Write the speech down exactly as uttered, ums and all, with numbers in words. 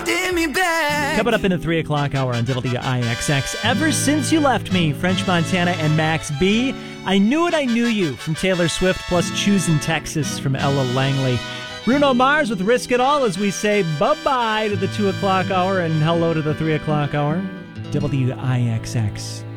holding me back. Coming up in the three o'clock hour on W I X X. Ever Since You Left Me, French Montana and Max B. I Knew It, I Knew You from Taylor Swift, plus Choosing Texas from Ella Langley. Bruno Mars with Risk It All as we say bye-bye to the two o'clock hour and hello to the three o'clock hour. W I X X.